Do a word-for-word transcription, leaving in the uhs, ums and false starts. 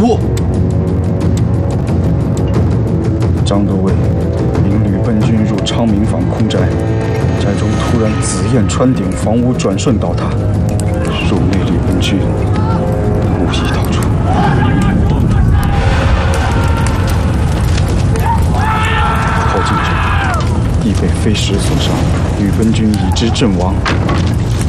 突！ 张都尉领吕奔军入昌明坊空宅，宅中突然紫焰穿顶，房屋转瞬倒塌，入内吕奔军无一逃出。靠近者亦被飞石所伤，吕奔军已知阵亡。